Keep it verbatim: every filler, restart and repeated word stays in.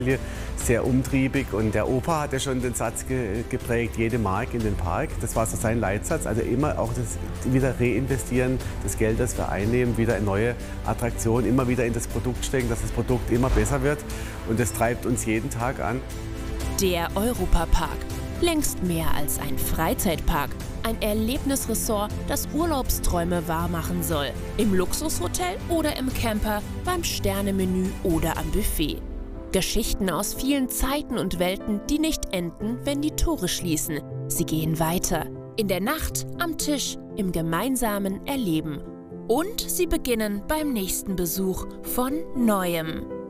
Sehr umtriebig, und der Opa hat ja schon den Satz ge geprägt, jede Mark in den Park. Das war so sein Leitsatz, also immer auch das wieder reinvestieren, das Geld, das wir einnehmen, wieder in neue Attraktionen, immer wieder in das Produkt stecken, dass das Produkt immer besser wird, und das treibt uns jeden Tag an. Der Europa-Park. Längst mehr als ein Freizeitpark. Ein Erlebnisressort, das Urlaubsträume wahrmachen soll. Im Luxushotel oder im Camper, beim Sternemenü oder am Buffet. Geschichten aus vielen Zeiten und Welten, die nicht enden, wenn die Tore schließen. Sie gehen weiter. In der Nacht, am Tisch, im gemeinsamen Erleben. Und sie beginnen beim nächsten Besuch von Neuem.